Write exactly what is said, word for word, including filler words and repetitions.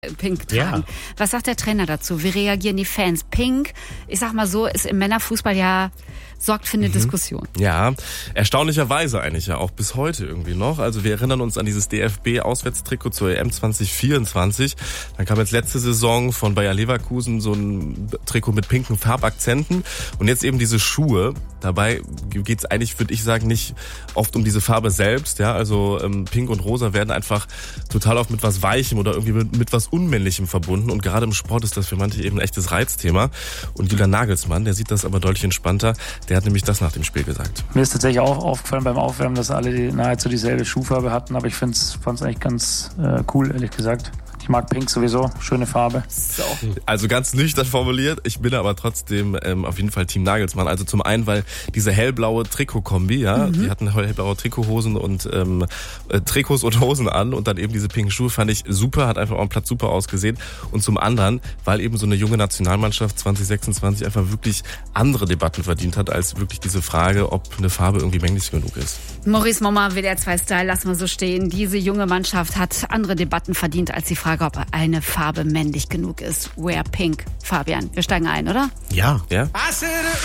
Pink tragen. Ja. Was sagt der Trainer dazu? Wie reagieren die Fans? Pink, ich sag mal so, ist im Männerfußball ja, sorgt für eine mhm. Diskussion. Ja, erstaunlicherweise eigentlich ja auch bis heute irgendwie noch. Also wir erinnern uns an dieses D F B-Auswärtstrikot zur E M zwanzig vierundzwanzig. Dann kam jetzt letzte Saison von Bayer Leverkusen so ein Trikot mit pinken Farbakzenten und jetzt eben diese Schuhe. Dabei geht's eigentlich, würde ich sagen, nicht oft um diese Farbe selbst. Ja, also ähm, Pink und Rosa werden einfach total oft mit was Weichem oder irgendwie mit, mit was Unmännlichem verbunden. Und gerade im Sport ist das für manche eben ein echtes Reizthema. Und Julian Nagelsmann, der sieht das aber deutlich entspannter. Der hat nämlich das nach dem Spiel gesagt. Mir ist tatsächlich auch aufgefallen beim Aufwärmen, dass alle die, nahezu dieselbe Schuhfarbe hatten. Aber ich fand es eigentlich ganz äh, cool, ehrlich gesagt. Ich mag Pink sowieso, schöne Farbe. So. Also ganz nüchtern formuliert, ich bin aber trotzdem ähm, auf jeden Fall Team Nagelsmann. Also zum einen, weil diese hellblaue Trikotkombi, ja, mhm. die hatten hellblaue Trikothosen und ähm, äh, Trikots und Hosen an und dann eben diese pinken Schuhe fand ich super, hat einfach auf dem Platz super ausgesehen. Und zum anderen, weil eben so eine junge Nationalmannschaft zwanzig sechsundzwanzig einfach wirklich andere Debatten verdient hat, als wirklich diese Frage, ob eine Farbe irgendwie männlich genug ist. Maurice Mommer, W D R zwei Style, lassen wir so stehen. Diese junge Mannschaft hat andere Debatten verdient, als die Frage, ob eine Farbe männlich genug ist. Wear Pink. Fabian, wir steigen ein, oder? Ja. Ja.